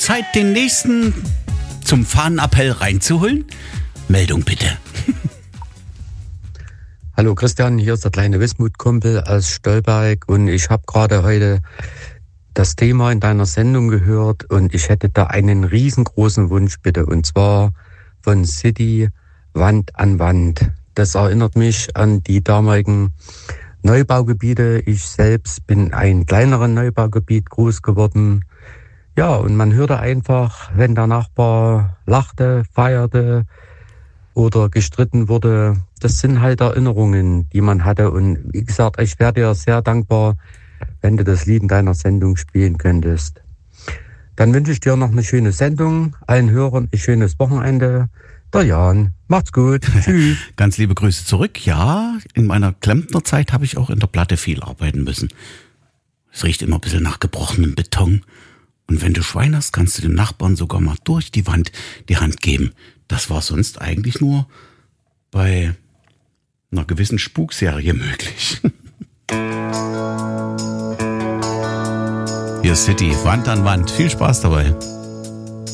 Zeit, den nächsten zum Fahnenappell reinzuholen. Meldung bitte. Hallo Christian, hier ist der kleine Wismut-Kumpel aus Stolberg und ich habe gerade heute das Thema in deiner Sendung gehört und ich hätte da einen riesengroßen Wunsch bitte, und zwar von City Wand an Wand. Das erinnert mich an die damaligen Neubaugebiete. Ich selbst bin ein kleineres Neubaugebiet groß geworden. Ja, und man hörte einfach, wenn der Nachbar lachte, feierte oder gestritten wurde. Das sind halt Erinnerungen, die man hatte. Und wie gesagt, ich wäre dir sehr dankbar, wenn du das Lied in deiner Sendung spielen könntest. Dann wünsche ich dir noch eine schöne Sendung, allen Hörern ein schönes Wochenende. Der Jan, macht's gut, tschüss. Ganz liebe Grüße zurück. Ja, in meiner Klempnerzeit habe ich auch in der Platte viel arbeiten müssen. Es riecht immer ein bisschen nach gebrochenem Beton. Und wenn du Schwein hast, kannst du dem Nachbarn sogar mal durch die Wand die Hand geben. Das war sonst eigentlich nur bei einer gewissen Spukserie möglich. Hier ist City, Wand an Wand. Viel Spaß dabei.